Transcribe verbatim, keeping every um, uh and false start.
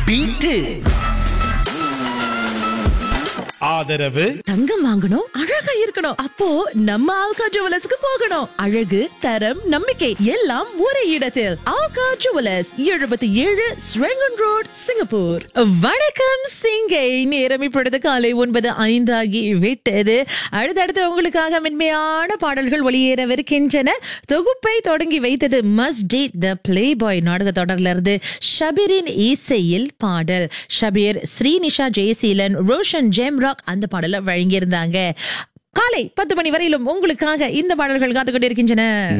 Beat. ஆதரவு தங்கம் வாங்கணும், அழகா இருக்கணும். அப்போ நம்ம ஆல்கா ஜுவல்லர்ஸ்க்கு போகணும். அழகு, தரம், நம்பிக்கை எல்லாம் ஒரே இடத்தில். ஆல்கா ஜுவல்லர்ஸ், எழுபத்தி ஏழு ஸ்ரெங்கன் ரோட், சிங்கப்பூர். வணக்கம் சிங்கை. நேரம் இப்பொழுது காலை ஒன்பது ஐந்தாகி விட்டது. அடுத்தடுத்து உங்களுக்காக மென்மையான பாடல்கள் ஒளியேறவிருக்கின்றன. தொகுப்பை தொடங்கி வைத்தது must date the play boy நாடக தொடர்ல இருந்து ஷபீரின் இசையில் பாடல். ஷபீர், ஸ்ரீனிஷா ஜெயசீலன், ரோஷன் ஜெம் அந்த பாடலை வழங்கியிருந்தாங்க. காலை பத்து மணி வரையிலும் உங்களுக்காக இந்த பாடல்கள் காத்துக் கொண்டிருக்கின்றன.